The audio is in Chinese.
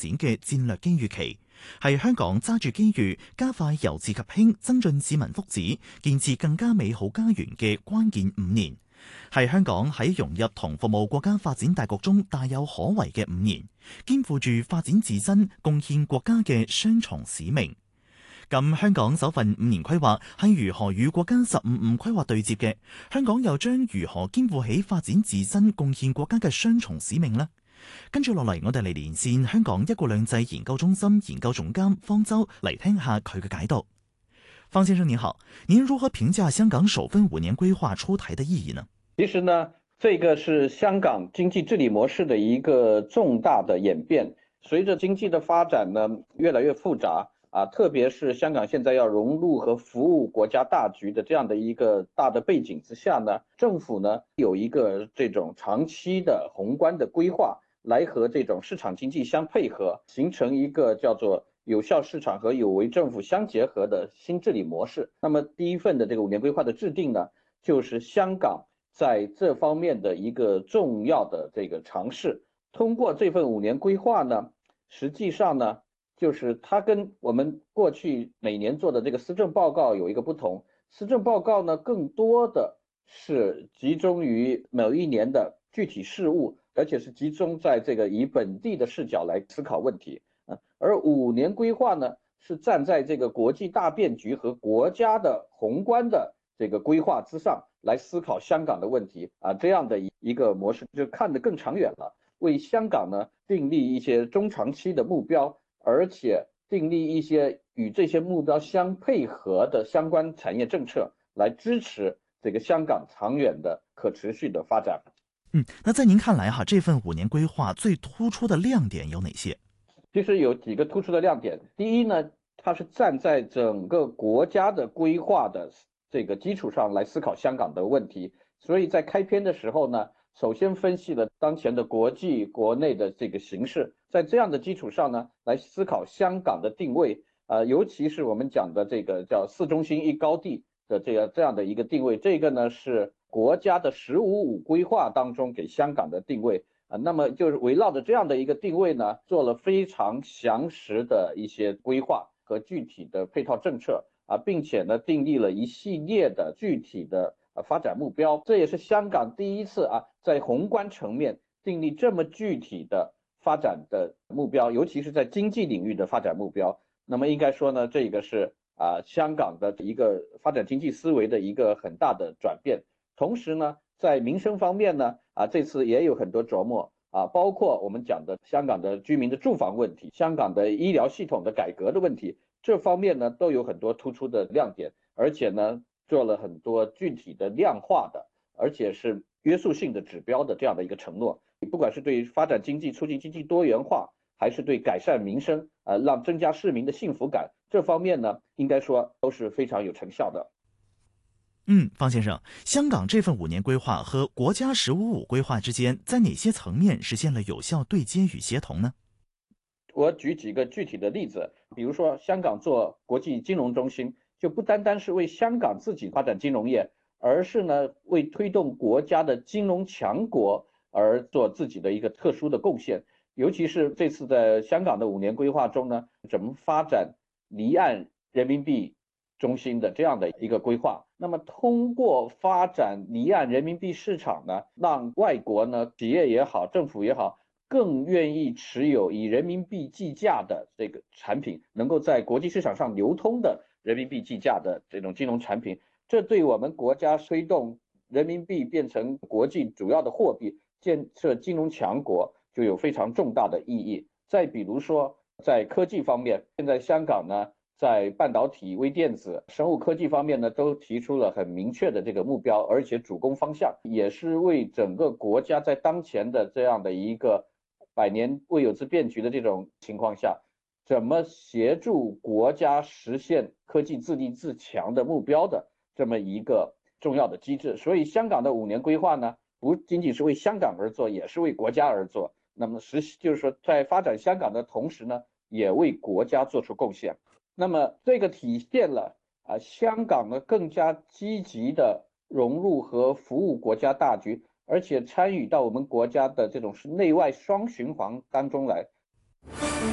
展嘅戰略機遇期，係香港揸住機遇加快由治及興，增進市民福祉，建設更加美好家園嘅關鍵5年，係香港喺融入同服務國家發展大局中大有可為嘅5年，肩負住發展自身、貢獻國家嘅雙重使命。咁香港首份5年規劃係如何與國家15五規劃對接嘅？香港又將如何肩負起發展自身、貢獻國家嘅雙重使命呢？跟住落嚟，我哋嚟連線香港一國兩制研究中心研究總監方舟嚟聽下佢嘅解讀。方先生您好，您如何評價香港首份5年規劃出台的意義呢？ 其實呢，這個是香港經濟治理模式的一個重大的演變。隨着經濟的發展呢，越來越複雜特別是香港現在要融入和服務國家大局的這樣的一個大的背景之下呢，政府呢有一個這種長期的宏觀的規劃，來和這種市場經濟相配合，形成一個叫做有效市場和有為政府相結合的新治理模式。那麼第一份的這個5年規劃的制定呢，就是香港在這方面的一個重要的這個嘗試。通過這份5年規劃呢，實際上呢，就是它跟我們過去每年做的這個施政報告有一個不同。施政報告呢，更多的是集中於某一年的具體事務，而且是集中在這個以本地的視角來思考問題。而5年規劃呢，是站在這個國際大變局和國家的宏觀的這個規劃之上來思考香港的問題這樣的一個模式，就看得更長遠了，為香港呢訂立一些中長期的目標，而且訂立一些與這些目標相配合的相關產業政策，來支持這個香港長遠的可持續的發展。 那在您看來這份5年規劃最突出的亮點有哪些？ 其實有幾個突出的亮點。第一呢，它是站在整個國家的規劃的這個基礎上來思考香港的問題，所以在開篇的時候呢，首先分析了當前的國際國內的這個形勢，在這樣的基礎上呢，來思考香港的定位尤其是我們講的這個叫4中心1高地的這樣的一個定位，這個呢是國家的15五規劃當中給香港的定位那麼就是圍繞着這樣的一個定位呢，做了非常詳實的一些規劃和具體的配套政策並且呢訂立了一系列的具體的發展目標，這也是香港第一次在宏觀層面訂立這麼具體的發展的目標，尤其是在經濟領域的發展目標。那麼應該說呢，這個是香港的一個發展經濟思維的一個很大的轉變。同時呢，在民生方面呢這次也有很多琢磨包括我們講的香港的居民的住房問題，香港的醫療系統的改革的問題，這方面呢都有很多突出的亮點，而且呢做了很多具體的量化的，而且是約束性的指標的這樣的一個承諾。不管是對發展經濟、促進經濟多元化，還是對改善民生讓增加市民的幸福感，這方面呢應該說都是非常有成效的。 方先生，香港這份5年規劃和國家15五規劃之間，在哪些層面實現了有效對接與協同呢？ 我舉幾個具體的例子，比如說香港做國際金融中心，就不單單是為香港自己發展金融業，而是呢為推動國家的金融強國而做自己的一個特殊的貢獻。尤其是這次在香港的5年規劃中呢，怎麼發展離岸人民幣中心的這樣的一個規劃，那麼通過發展離岸人民幣市場呢，讓外國呢企業也好，政府也好，更願意持有以人民幣計價的這個產品，能夠在國際市場上流通的人民幣計價的這種金融產品，這對我們國家推動人民幣變成國際主要的貨幣，建設金融強國就有非常重大的意義。再比如說在科技方面，現在香港呢在半導體、微電子、生物科技方面呢，都提出了很明確的這個目標，而且主攻方向，也是為整個國家在當前的這樣的一個百年未有之變局的這種情況下，怎麼協助國家實現科技自立自強的目標的這麼一個重要的機制。所以香港的5年規劃呢，不僅僅是為香港而做，也是為國家而做。那麼就是說，在發展香港的同時呢，也為國家做出貢獻。那麼這個體現了香港呢更加積極的融入和服務國家大局，而且參與到我們國家的這種是內外雙循環當中來。